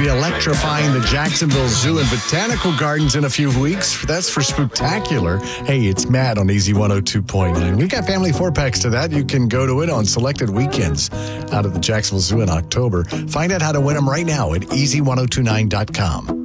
be electrifying the Jacksonville Zoo and Botanical Gardens in a few weeks. That's for Spooktacular. Hey, it's Matt on Easy 102.9. We've got family four-packs to that. You can go to it on selected weekends out of the Jacksonville Zoo in October. Find out how to win them right now at easy1029.com.